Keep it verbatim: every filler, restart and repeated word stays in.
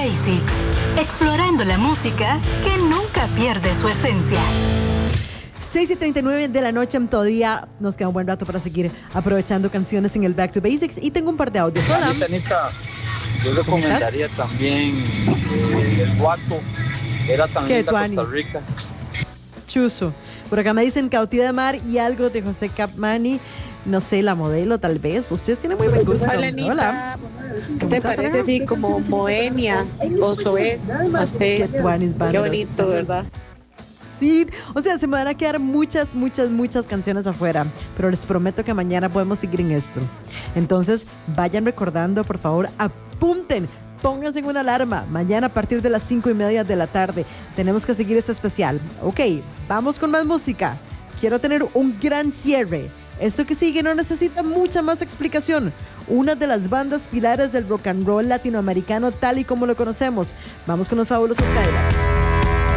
Basics, explorando la música que nunca pierde su esencia. seis y treinta y nueve de la noche, todavía nos queda un buen rato para seguir aprovechando canciones en el Back to Basics y tengo un par de audios. Hola. Anita, yo recomendaría también eh, el Guato, era tan ¿Qué, linda tuanis? Costa Rica. Chuzo. Por acá me dicen Cautía de Mar y algo de José Capmani. No sé, la modelo tal vez. Ustedes tienen muy buen gusto. Hola, Anita. Hola. ¿Te estás, parece Ana? así como Moenia o Zoé? No sé. Qué tuanis Qué bandas. bonito, ¿verdad? Sí, o sea, se me van a quedar muchas, muchas, muchas canciones afuera, pero les prometo que mañana podemos seguir en esto. Entonces, vayan recordando, por favor, apunten, pónganse en una alarma. Mañana a partir de las cinco y media de la tarde tenemos que seguir este especial. Ok, vamos con más música. Quiero tener un gran cierre. Esto que sigue no necesita mucha más explicación. Una de las bandas pilares del rock and roll latinoamericano tal y como lo conocemos. Vamos con los fabulosos Cadillacs.